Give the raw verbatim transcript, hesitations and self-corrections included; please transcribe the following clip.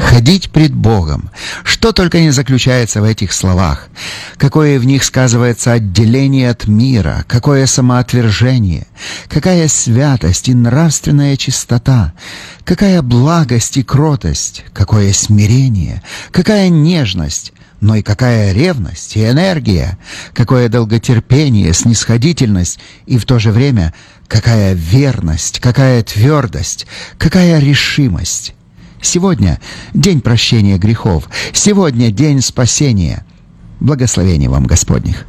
ходить пред Богом. Что только не заключается в этих словах. Какое в них сказывается отделение от мира, какое самоотвержение, какая святость и нравственная чистота, какая благость и кротость, какое смирение, какая нежность, но и какая ревность и энергия, какое долготерпение, снисходительность и в то же время какая верность, какая твердость, какая решимость. Сегодня день прощения грехов, сегодня день спасения. Благословения вам Господних.